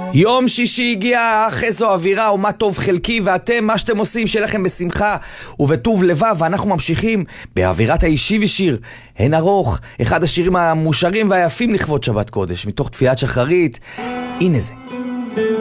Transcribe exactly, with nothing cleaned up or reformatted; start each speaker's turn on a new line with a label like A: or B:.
A: יום שישי הגיע, אך איזו אווירה ומה טוב חלקי, ואתם, מה שאתם עושים, שיהיה לכם בשמחה ובטוב לבב. ואנחנו ממשיכים באווירת האישי ושיר הן ארוך, אחד השירים המושרים והיפים לכבוד שבת קודש, מתוך תפילת שחרית. הנה זה.